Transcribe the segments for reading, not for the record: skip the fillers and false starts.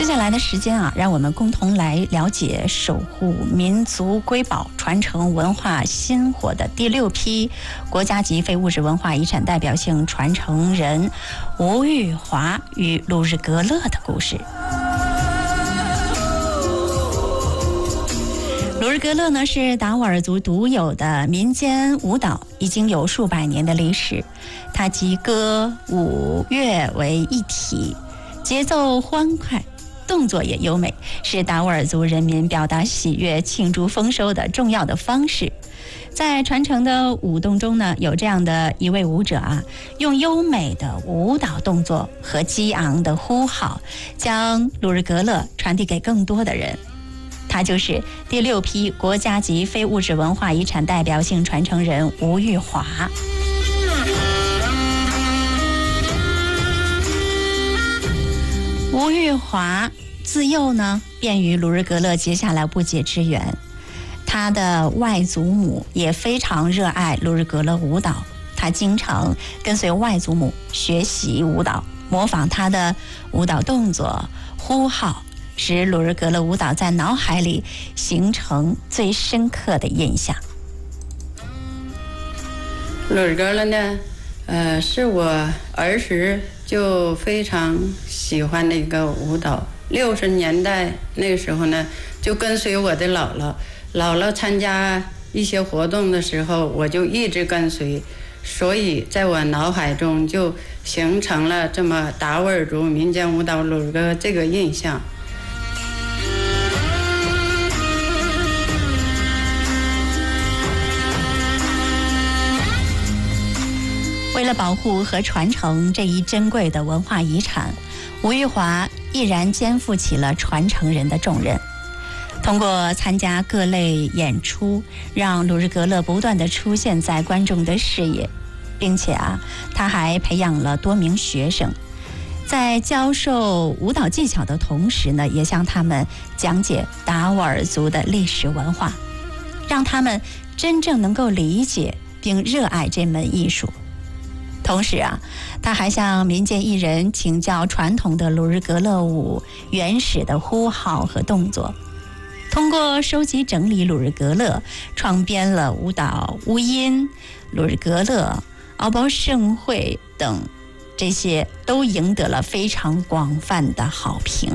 下来的时间啊，让我们共同来了解守护民族瑰宝、传承文化薪火的第6批国家级非物质文化遗产代表性传承人吴玉华与鲁日格勒的故事。鲁日格勒呢是达斡尔族独有的民间舞蹈，已经有数百年的历史。它集歌舞乐为一体，节奏欢快，动作也优美，是达斡尔族人民表达喜悦、庆祝丰收的重要的方式。在传承的舞动中呢，有这样的一位舞者啊，用优美的舞蹈动作和激昂的呼号，将鲁日格勒传递给更多的人。他就是第6批国家级非物质文化遗产代表性传承人吴玉华。吴玉华自幼呢，便与鲁日格勒结下了不解之缘。他的外祖母也非常热爱鲁日格勒舞蹈，他经常跟随外祖母学习舞蹈，模仿他的舞蹈动作、呼号，使鲁日格勒舞蹈在脑海里形成最深刻的印象。 鲁日格勒呢，是我儿时就非常喜欢的一个舞蹈。60年代那个时候呢，就跟随我的姥姥参加一些活动的时候，我就一直跟随，所以在我脑海中就形成了这么达斡尔族民间舞蹈鲁日格勒这个印象。 为了保护和传承这一珍贵的文化遗产，吴玉华毅然肩负起了传承人的重任。通过参加各类演出，让鲁日格勒不断地出现在观众的视野，并且他还培养了多名学生，在教授舞蹈技巧的同时呢，也向他们讲解达斡尔族的历史文化，让他们真正能够理解并热爱这门艺术。同时他还向民间艺人请教传统的鲁日格勒舞原始的呼号和动作，通过收集整理鲁日格勒，创编了舞蹈乌音、鲁日格勒、敖包盛会等，这些都赢得了非常广泛的好评。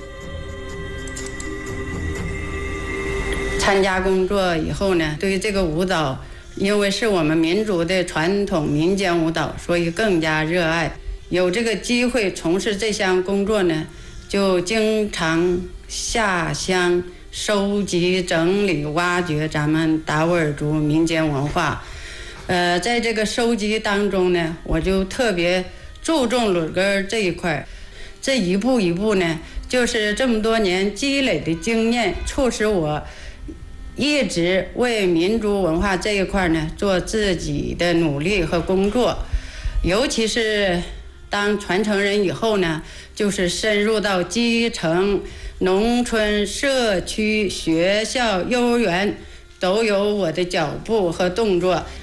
参加工作以后呢，对于这个舞蹈，因为是我们民族的传统民间舞蹈，所以更加热爱。有这个机会从事这项工作呢，就经常下乡收集、整理、挖掘咱们达斡尔族民间文化。在这个收集当中呢，我就特别注重鲁日格勒这一块。这一步一步呢，就是这么多年积累的经验，促使我一直为民族文化这一块呢做自己的努力和工作。尤其是当传承人以后呢，就是深入到基层、农村、社区、学校、幼儿园，都有我的脚步和动作。